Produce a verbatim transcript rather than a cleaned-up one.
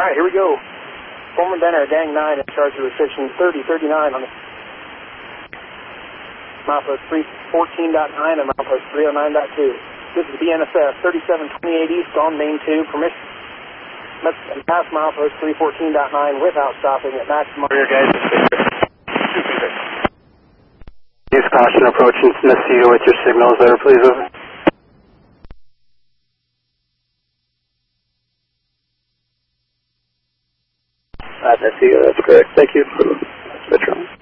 right, here we go. Foreman Benner, Gang nine, in charge of restriction thirty thirty-nine on the milepost three fourteen point nine and milepost three oh nine point two. This is B N S F thirty-seven twenty-eight East on Main two. Permission. Let's pass milepost three fourteen point nine without stopping at maximum. Rear guys. Use caution approaching Smith C O with your signals there, please. Over. That's C O, that's correct. Thank you. Metron.